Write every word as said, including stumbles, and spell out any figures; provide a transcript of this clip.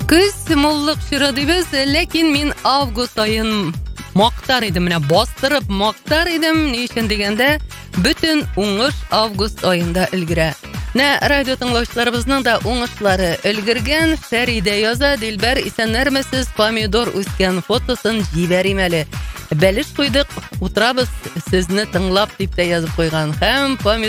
Көз муллык чоры дибез, ләкин мин август айын мактар идем, менә бастырып мактар идем. Ни өчен дигәндә, бөтен уңыш август айында өлгерә. Нә радио тыңлаучыларыбызның да уңышлары өлгергән. Фәридә яза, Дилбәр, исәннәрмесез, помидор үскән фотосын җибәрим әле. Бәлеш куйдык, утырабыз сезне тыңлап дип тә язып куйган. Һәм